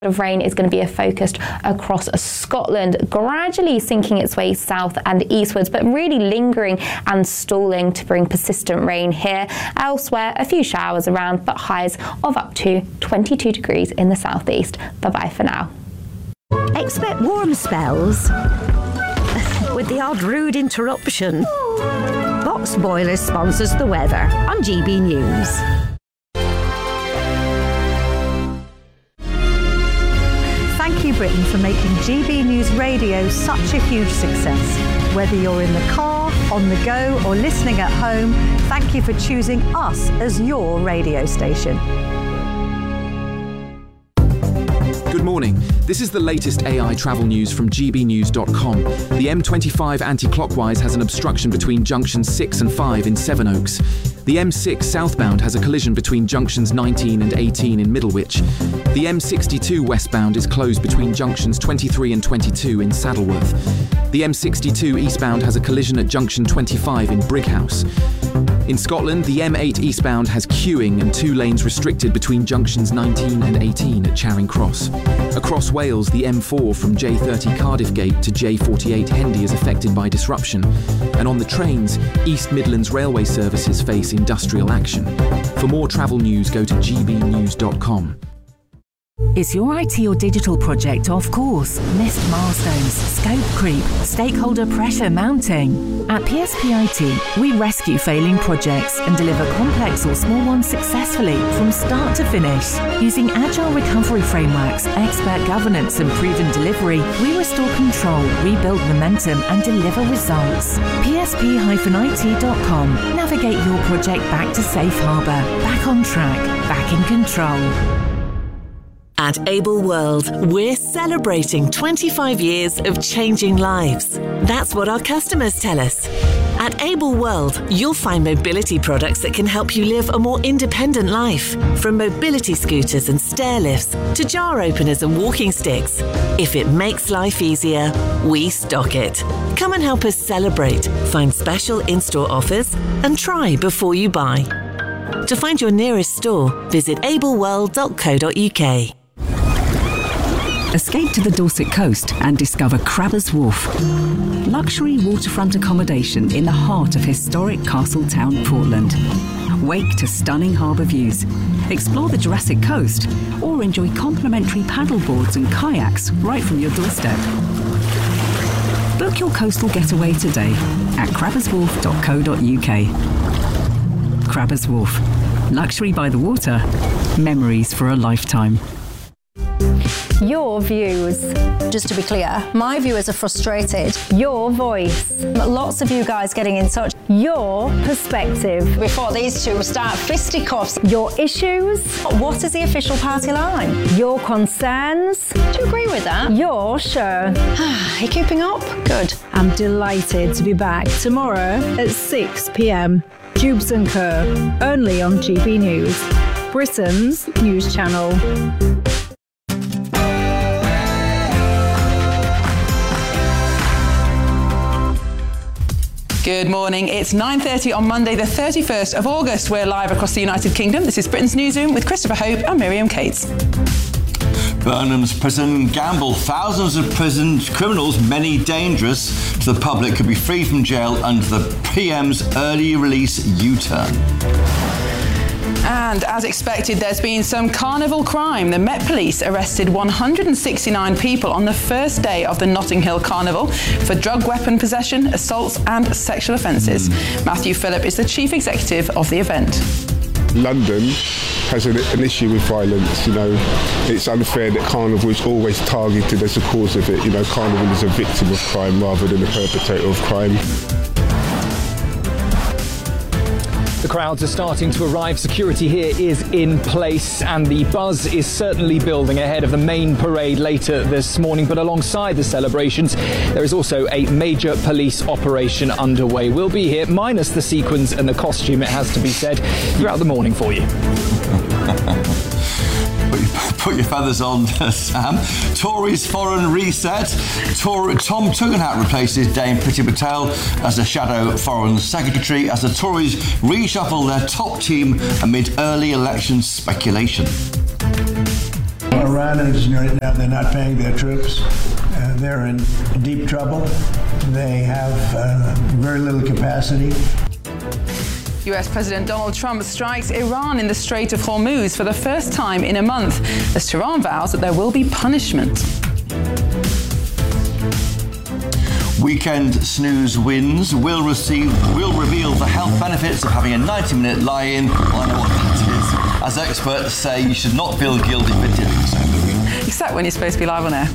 of rain is going to be focused across Scotland, gradually sinking its way south and eastwards, but really lingering and stalling to bring persistent rain here. Elsewhere, a few showers around, but highs of up to 22 degrees in the southeast. Bye-bye for now. Expect warm spells with the odd rude interruption. Box Boilers sponsors the weather on GB News. Thank you, Britain, for making GB News Radio such a huge success. Whether you're in the car, on the go, or listening at home, thank you for choosing us as your radio station. Good morning. This is the latest AI travel news from gbnews.com. The M25 anti-clockwise has an obstruction between junctions 6 and 5 in Sevenoaks. The M6 southbound has a collision between junctions 19 and 18 in Middlewich. The M62 westbound is closed between junctions 23 and 22 in Saddleworth. The M62 eastbound has a collision at junction 25 in Brighouse. In Scotland, the M8 eastbound has queuing and 2 lanes restricted between junctions 19 and 18 at Charing Cross. Across Wales, the M4 from J30 Cardiff Gate to J48 Hendy is affected by disruption. And on the trains, East Midlands Railway services face industrial action. For more travel news, go to gbnews.com. Is your IT or digital project off course? Missed milestones, scope creep, stakeholder pressure mounting? At PSP IT, we rescue failing projects and deliver complex or small ones successfully from start to finish. Using agile recovery frameworks, expert governance and proven delivery, we restore control, rebuild momentum and deliver results. PSP-IT.com. Navigate your project back to safe harbour, back on track, back in control. At Able World, we're celebrating 25 years of changing lives. That's what our customers tell us. At Able World, you'll find mobility products that can help you live a more independent life. From mobility scooters and stair lifts to jar openers and walking sticks. If it makes life easier, we stock it. Come and help us celebrate, find special in-store offers and try before you buy. To find your nearest store, visit ableworld.co.uk. Escape to the Dorset coast and discover Crabbers Wharf. Luxury waterfront accommodation in the heart of historic Castletown, Portland. Wake to stunning harbour views. Explore the Jurassic Coast or enjoy complimentary paddleboards and kayaks right from your doorstep. Book your coastal getaway today at crabberswharf.co.uk. Crabbers Wharf. Luxury by the water. Memories for a lifetime. Your views. Just to be clear, my viewers are frustrated. Your voice. Lots of you guys getting in touch. Your perspective. Before these two start fisticuffs. Your issues. What is the official party line? Your concerns. Do you agree with that? Your show. Are you keeping up? Good. I'm delighted to be back tomorrow at 6 p.m. Jubes and Kerr, only on GB News, Britain's news channel. Good morning. It's 9:30 on Monday, the 31st of August. We're live across the United Kingdom. This is Britain's Newsroom with Christopher Hope and Miriam Cates. Burnham's prison gamble. Thousands of prison criminals, many dangerous to the public, could be free from jail under the PM's early release U-turn. And as expected, there's been some carnival crime. The Met Police arrested 169 people on the first day of the Notting Hill Carnival for drug weapon possession, assaults and sexual offences. Matthew Phillip is the chief executive of the event. London has an issue with violence. You know, it's unfair that Carnival is always targeted as the cause of it. You know, Carnival is a victim of crime rather than a perpetrator of crime. The crowds are starting to arrive. Security here is in place and the buzz is certainly building ahead of the main parade later this morning. But alongside the celebrations, there is also a major police operation underway. We'll be here, minus the sequins and the costume, it has to be said, throughout the morning for you. Put your feathers on, Sam. Tories foreign reset. Tom Tugendhat replaces Dame Priti Patel as the shadow foreign secretary as the Tories reshuffle their top team amid early election speculation. Iranians right now, they're not paying their troops. They're in deep trouble. They have very little capacity. US President Donald Trump strikes Iran in the Strait of Hormuz for the first time in a month, as Tehran vows that there will be punishment. Weekend snooze wins will reveal the health benefits of having a 90-minute lie-in. Well, I know what that is. As experts say, you should not feel guilty for doing so. Except when you're supposed to be live on air.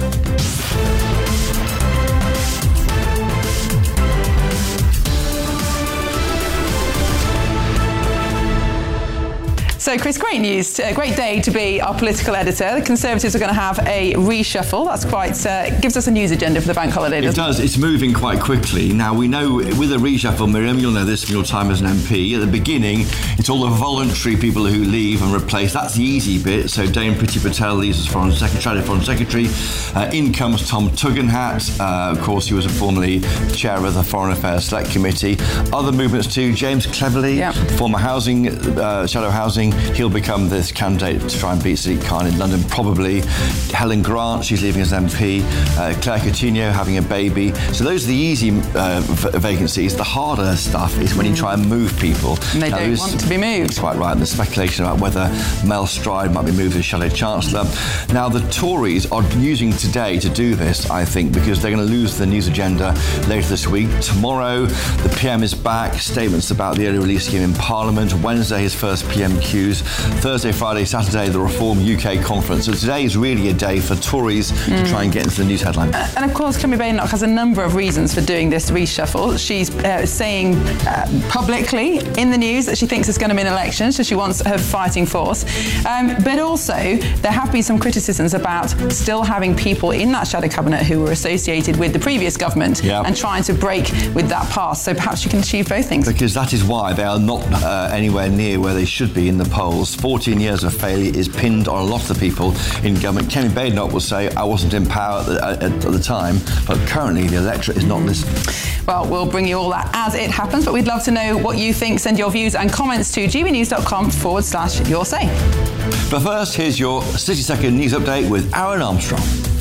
So, Chris, great news. A great day to be our political editor. The Conservatives are going to have a reshuffle. That's quite gives us a news agenda for the bank holiday, doesn't it? It does. It's moving quite quickly. Now, we know with a reshuffle, Miriam, you'll know this from your time as an MP, at the beginning, it's all the voluntary people who leave and replace. That's the easy bit. So Dame Priti Patel leaves as Foreign Secretary. In comes Tom Tugendhat. Of course, he was formerly chair of the Foreign Affairs Select Committee. Other movements too. James Cleverly, former Shadow Housing. He'll become this candidate to try and beat Sadiq Khan in London, probably. Helen Grant, she's leaving as MP. Claire Coutinho having a baby. So those are the easy vacancies. The harder stuff is when you try and move people. And they don't want to be moved. Quite right. And there's speculation about whether Mel Stride might be moved as Shadow Chancellor. Now, the Tories are using today to do this, I think, because they're going to lose the news agenda later this week. Tomorrow, the PM is back. Statements about the early release scheme in Parliament. Wednesday, his first PMQs. Thursday, Friday, Saturday, the Reform UK conference. So today is really a day for Tories to try and get into the news headline. And of course, Kemi Badenoch has a number of reasons for doing this reshuffle. She's saying publicly in the news that she thinks there's going to be an election, so she wants her fighting force. But also, there have been some criticisms about still having people in that shadow cabinet who were associated with the previous government and trying to break with that past. So perhaps she can achieve both things. Because that is why they are not anywhere near where they should be in the polls. 14 years of failure is pinned on a lot of the people in government. Kemi Badenoch will say, I wasn't in power at the time, but currently the electorate is not listening. Well, we'll bring you all that as it happens, but we'd love to know what you think. Send your views and comments to gbnews.com/your say. But first, here's your 60-second news update with Aaron Armstrong.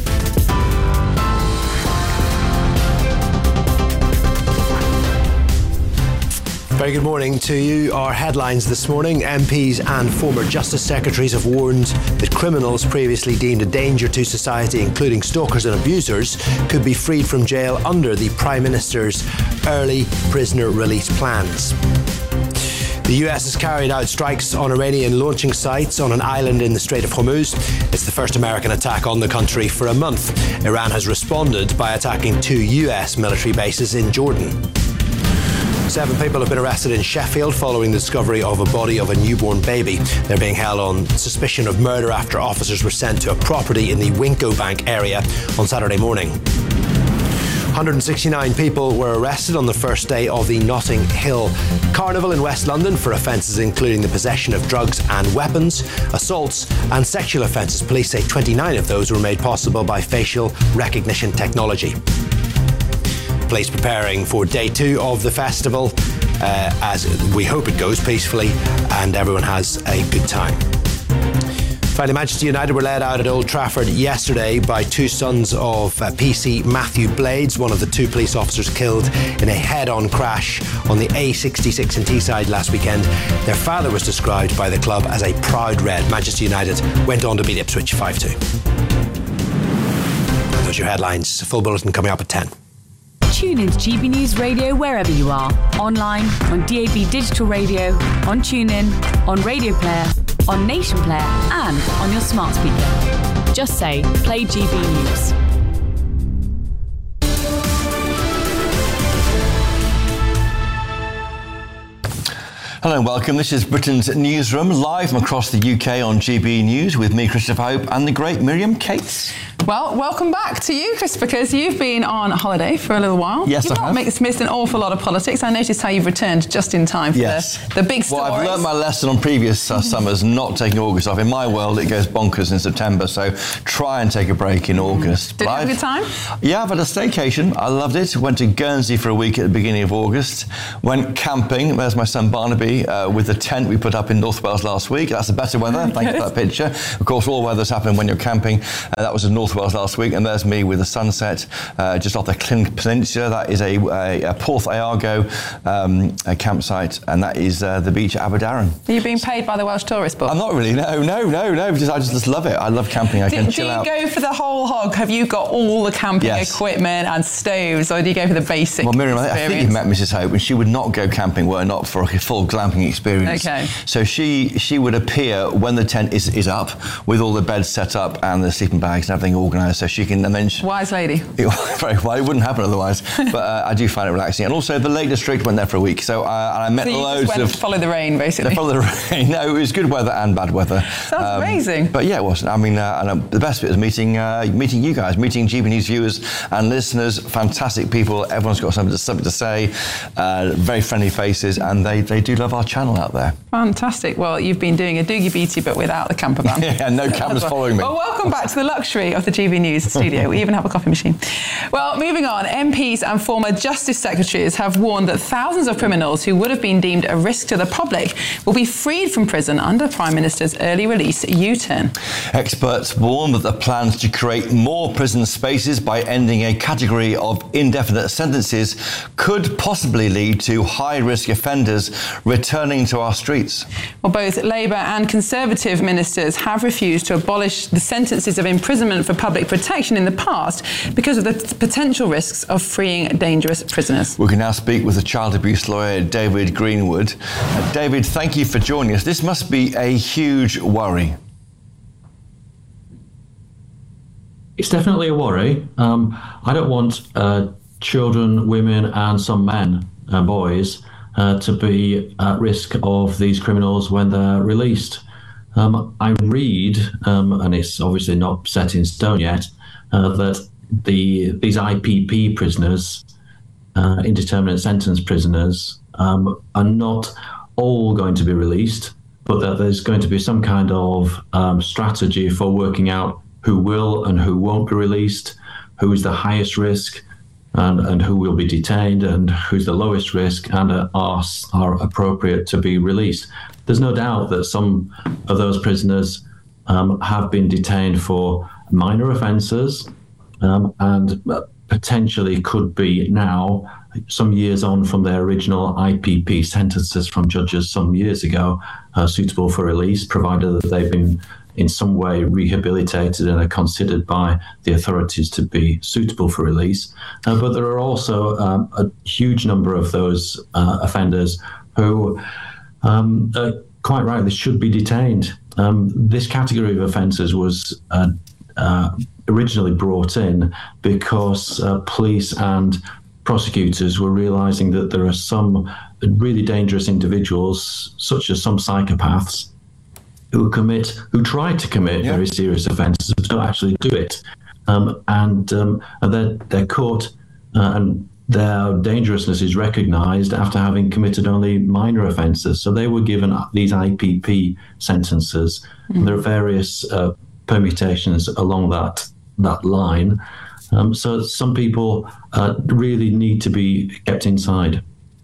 Very good morning to you. Our headlines this morning. MPs and former Justice Secretaries have warned that criminals previously deemed a danger to society, including stalkers and abusers, could be freed from jail under the Prime Minister's early prisoner release plans. The US has carried out strikes on Iranian launching sites on an island in the Strait of Hormuz. It's the first American attack on the country for a month. Iran has responded by attacking 2 US military bases in Jordan. 7 people have been arrested in Sheffield following the discovery of a body of a newborn baby. They're being held on suspicion of murder after officers were sent to a property in the Winco Bank area on Saturday morning. 169 people were arrested on the first day of the Notting Hill Carnival in West London for offences including the possession of drugs and weapons, assaults and sexual offences. Police say 29 of those were made possible by facial recognition technology. Police preparing for day 2 of the festival as we hope it goes peacefully and everyone has a good time. Finally, Manchester United were led out at Old Trafford yesterday by 2 sons of PC Matthew Blades, one of the 2 police officers killed in a head-on crash on the A66 in Teesside last weekend. Their father was described by the club as a proud Red. Manchester United went on to beat Ipswich 5-2. Those are your headlines. Full bulletin coming up at 10. Tune into GB News Radio wherever you are. Online, on DAB Digital Radio, on TuneIn, on Radio Player, on Nation Player and on your smart speaker. Just say, play GB News. Hello and welcome. This is Britain's Newsroom, live from across the UK on GB News with me, Christopher Hope, and the great Miriam Cates. Well, welcome back to you, Chris, because you've been on holiday for a little while. Yes, you've I have. Missed an awful lot of politics. I noticed how you've returned just in time for the big stories. Well, I've learned my lesson on previous summers, not taking August off. In my world, it goes bonkers in September, so try and take a break in August. Did you have a good time? Yeah, I've had a staycation. I loved it. Went to Guernsey for a week at the beginning of August. Went camping. There's my son Barnaby with the tent we put up in North Wales last week. That's the better weather. Thank you for that picture. Of course, all weather's happening when you're camping. That was in North Wales last week, and there's me with the sunset just off the Clyn Peninsula. That is a Porth Iago campsite, and that is the beach at Aberdaron. Are you being paid by the Welsh Tourist Board? I'm not really. No. I just love it. I love camping. I can chill out. Do you go for the whole hog? Have you got all the camping equipment and stoves, or do you go for the basic? Well, Miriam, I think you've met Mrs. Hope, and she would not go camping were it not for a full glamping experience. Okay. So she would appear when the tent is up with all the beds set up and the sleeping bags and everything organised, so she can. And then wise lady. Very well. It wouldn't happen otherwise. But I do find it relaxing. And also the Lake District went there for a week, so I met loads of. Follow the rain, basically. Follow the rain. No, it was good weather and bad weather. Sounds amazing. But yeah, it was. I mean, and the best bit was meeting you guys, meeting GB News viewers and listeners. Fantastic people. Everyone's got something to say. Very friendly faces, and they do love our channel out there. Fantastic. Well, you've been doing a Doogie Beatty, but without the camper van. Yeah, no cameras following me. Well, welcome back to the luxury of the GB News studio. We even have a coffee machine. Well, moving on, MPs and former Justice Secretaries have warned that thousands of criminals who would have been deemed a risk to the public will be freed from prison under Prime Minister's early release U-turn. Experts warn that the plans to create more prison spaces by ending a category of indefinite sentences could possibly lead to high-risk offenders returning to our streets. Well, both Labour and Conservative ministers have refused to abolish the sentences of imprisonment for public protection in the past because of the potential risks of freeing dangerous prisoners. We can now speak with the child abuse lawyer, David Greenwood. David, thank you for joining us. This must be a huge worry. It's definitely a worry. I don't want children, women and some men and boys to be at risk of these criminals when they're released. I read, and it's obviously not set in stone yet, that these IPP prisoners, indeterminate sentence prisoners, are not all going to be released, but that there's going to be some kind of strategy for working out who will and who won't be released, who is the highest risk, and who will be detained, and who's the lowest risk, and are appropriate to be released. There's no doubt that some of those prisoners have been detained for minor offences and potentially could be now, some years on from their original IPP sentences from judges some years ago, suitable for release, provided that they've been in some way rehabilitated and are considered by the authorities to be suitable for release. But there are also a huge number of those offenders who quite rightly should be detained. This category of offences was originally brought in because police and prosecutors were realising that there are some really dangerous individuals, such as some psychopaths, who try to commit very serious offences but don't actually do it, and they're caught and their dangerousness is recognised after having committed only minor offences. So they were given these IPP sentences. And there are various permutations along that line. So some people really need to be kept inside.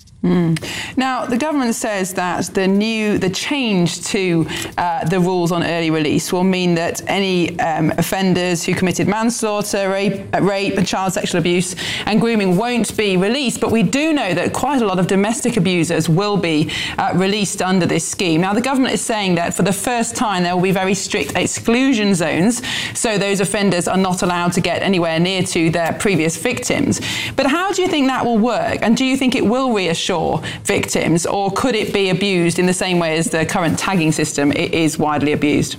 Now, the government says that the change to the rules on early release will mean that any offenders who committed manslaughter, rape, child sexual abuse and grooming won't be released. But we do know that quite a lot of domestic abusers will be released under this scheme. Now, the government is saying that for the first time there will be very strict exclusion zones, so those offenders are not allowed to get anywhere near to their previous victims. But how do you think that will work? And do you think it will reassure victims, or could it be abused in the same way as the current tagging system is widely abused?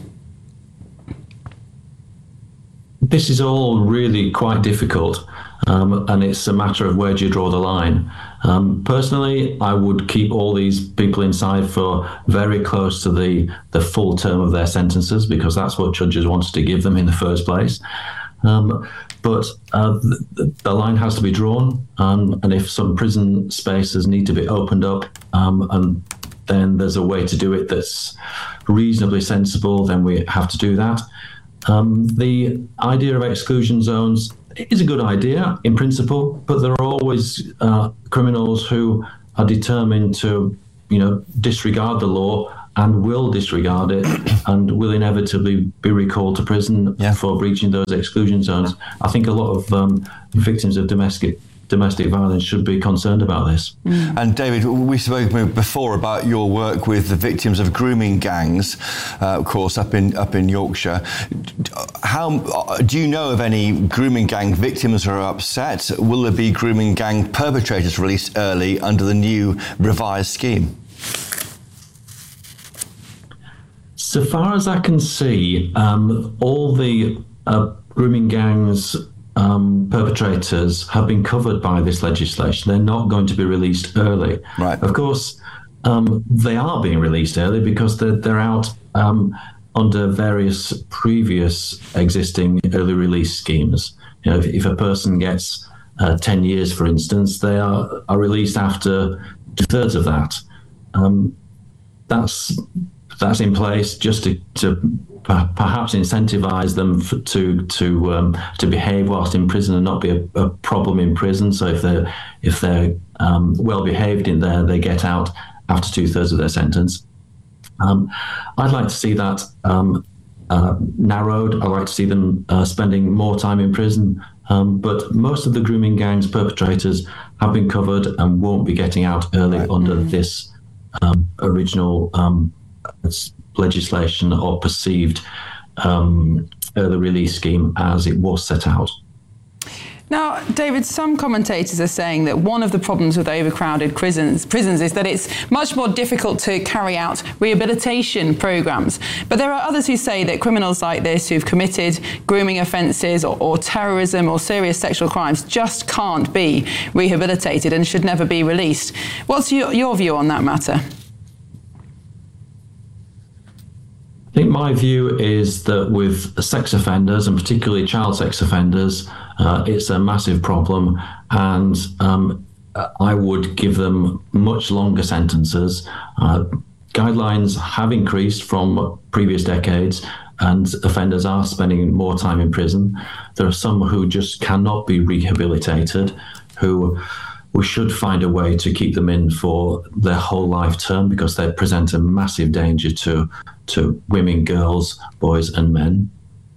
This is all really quite difficult, and it's a matter of where do you draw the line. Personally, I would keep all these people inside for very close to the full term of their sentences, because that's what judges wanted to give them in the first place. But the line has to be drawn, and if some prison spaces need to be opened up, and then there's a way to do it that's reasonably sensible, then we have to do that. The idea of exclusion zones is a good idea in principle, but there are always criminals who are determined to, disregard the law and will disregard it and will inevitably be recalled to prison for breaching those exclusion zones. I think a lot of victims of domestic violence should be concerned about this. And David, we spoke before about your work with the victims of grooming gangs, of course, up in Yorkshire. How do you know of any grooming gang victims who are upset? Will there be grooming gang perpetrators released early under the new revised scheme? So far as I can see, all the grooming gangs perpetrators have been covered by this legislation. They're not going to be released early. Right. Of course, they are being released early because they're out under various previous existing early release schemes. If a person gets 10 years, for instance, they are released after 2/3 of that. That's in place just to perhaps incentivize them to behave whilst in prison and not be a problem in prison. So if they're well behaved in there, they get out after 2/3 of their sentence. I'd like to see that narrowed. I'd like to see them spending more time in prison. But most of the grooming gangs perpetrators have been covered and won't be getting out early under this original legislation or perceived early release scheme as it was set out. Now, David, some commentators are saying that one of the problems with overcrowded prisons is that it's much more difficult to carry out rehabilitation programs. But there are others who say that criminals like this who've committed grooming offences or terrorism or serious sexual crimes just can't be rehabilitated and should never be released. What's your view on that matter? I think my view is that with sex offenders, and particularly child sex offenders, it's a massive problem, and I would give them much longer sentences. Guidelines have increased from previous decades, and offenders are spending more time in prison. There are some who just cannot be rehabilitated, who we should find a way to keep them in for their whole life term because they present a massive danger to women, girls, boys and men.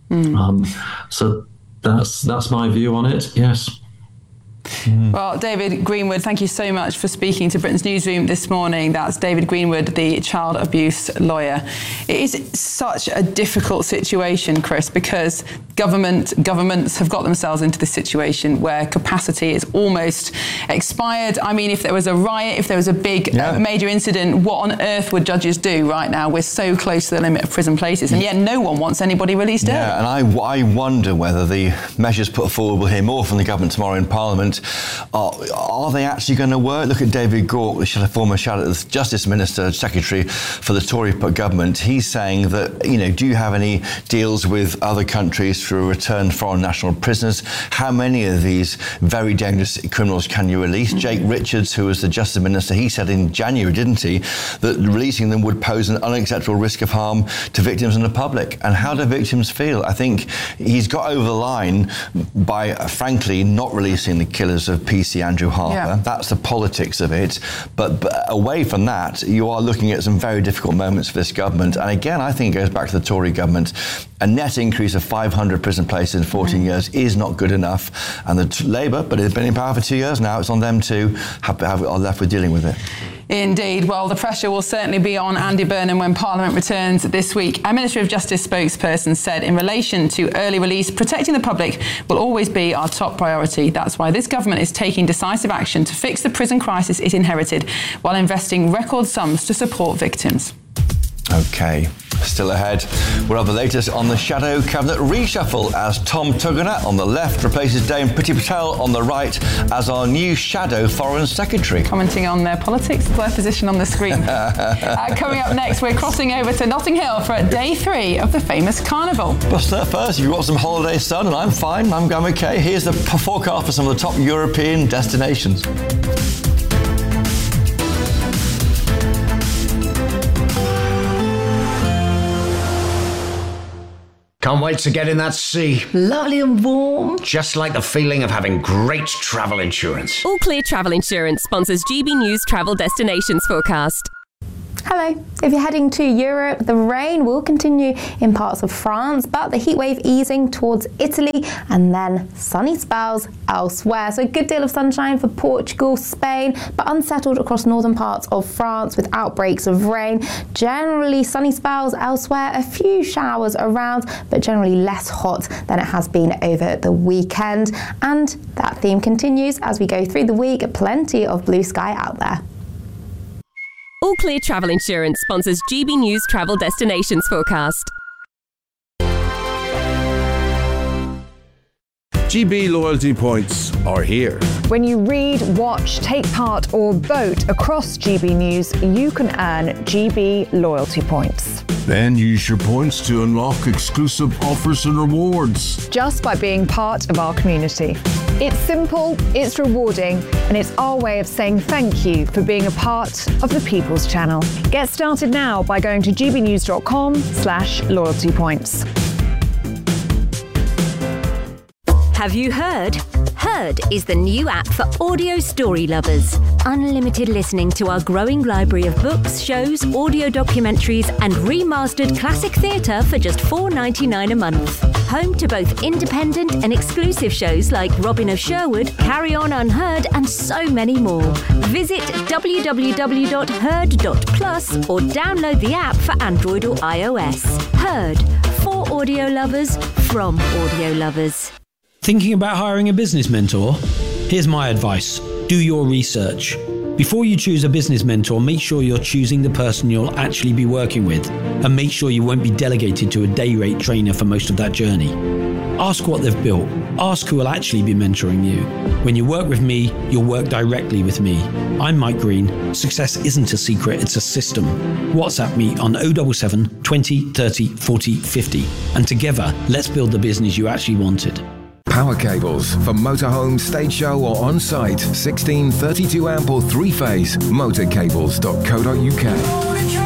So that's my view on it, yes. Well, David Greenwood, thank you so much for speaking to Britain's Newsroom this morning. That's David Greenwood, the child abuse lawyer. It is such a difficult situation, Chris, because governments have got themselves into this situation where capacity is almost expired. I mean, if there was a riot, if there was a big major incident, what on earth would judges do right now? We're so close to the limit of prison places, and yet no one wants anybody released early. Yeah, and I wonder whether the measures put forward, we'll hear more from the government tomorrow in Parliament, are they actually going to work? Look at David Gauke, the former Justice Minister, Secretary for the Tory government. He's saying that, do you have any deals with other countries to return foreign national prisoners? How many of these very dangerous criminals can you release? Jake Richards, who was the Justice Minister, he said in January, didn't he, that releasing them would pose an unacceptable risk of harm to victims and the public. And how do victims feel? I think he's got over the line by, frankly, not releasing the killers of PC Andrew Harper. Yeah. That's the politics of it. But away from that, you are looking at some very difficult moments for this government. And again, I think it goes back to the Tory government. A net increase of 500 prison places in 14 years is not good enough. And the Labour, but it's been in power for 2 years now, it's on them to are left with dealing with it. Indeed. Well, the pressure will certainly be on Andy Burnham when Parliament returns this week. A Ministry of Justice spokesperson said in relation to early release, protecting the public will always be our top priority. That's why this government is taking decisive action to fix the prison crisis it inherited while investing record sums to support victims. OK. Still ahead, we'll have the latest on the Shadow Cabinet reshuffle as Tom Tugendhat on the left replaces Dame Priti Patel on the right as our new Shadow Foreign Secretary. Commenting on their politics, their position on the screen. Coming up next, we're crossing over to Notting Hill for day 3 of the famous carnival. But first, you've got some holiday sun, and I'm fine, I'm going OK. Here's the forecast for some of the top European destinations. Can't wait to get in that sea. Lovely and warm. Just like the feeling of having great travel insurance. All Clear Travel Insurance sponsors GB News Travel Destinations Forecast. Hello. If you're heading to Europe, the rain will continue in parts of France, but the heat wave easing towards Italy and then sunny spells elsewhere. So a good deal of sunshine for Portugal, Spain, but unsettled across northern parts of France with outbreaks of rain. Generally sunny spells elsewhere, a few showers around, but generally less hot than it has been over the weekend. And that theme continues as we go through the week. Plenty of blue sky out there. All Clear Travel Insurance sponsors GB News Travel Destinations Forecast. GB loyalty points are here. When you read, watch, take part or vote across GB News, you can earn GB loyalty points. Then use your points to unlock exclusive offers and rewards. Just by being part of our community. It's simple, it's rewarding, and it's our way of saying thank you for being a part of the People's Channel. Get started now by going to gbnews.com/loyalty points. Have you heard? Heard is the new app for audio story lovers. Unlimited listening to our growing library of books, shows, audio documentaries and remastered classic theatre for just $4.99 a month. Home to both independent and exclusive shows like Robin of Sherwood, Carry On Unheard and so many more. Visit www.heard.plus or download the app for Android or iOS. Heard, for audio lovers, from audio lovers. Thinking about hiring a business mentor? Here's my advice. Do your research. Before you choose a business mentor, make sure you're choosing the person you'll actually be working with, and make sure you won't be delegated to a day rate trainer for most of that journey. Ask what they've built. Ask who will actually be mentoring you. When you work with me, you'll work directly with me. I'm Mike Green. Success isn't a secret, it's a system. WhatsApp me on 077 20 30 40 50, and together, let's build the business you actually wanted. Power cables for motorhome, stage show or on-site. 16, 32 amp or 3-phase. Motorcables.co.uk.